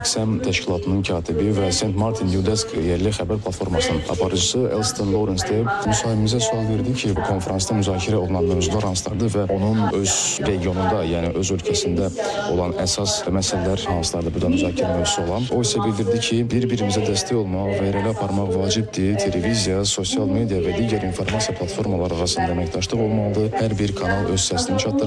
XM təşkilatının katibi və St. Martin Newdesk yerli xəbər platformasının aparıcısı Elston Lawrence Deb müsahibimizə sual verdi ki, bu konferansda müzakirə olunan mövzular hansılardır və onun öz regionunda, yəni öz ölkəsində olan əsas məsələlər hansılardır burada müzakirə mövzusu olan. O isə bildirdi ki, bir-birimizə dəstək olmaq və irəli aparmaq vacibdir. Televiziya, sosial media və digər informasiya platformaları arasında əməkdaşlıq olmalıdır. Hər bir kanal öz səsini çatdırmalıdır.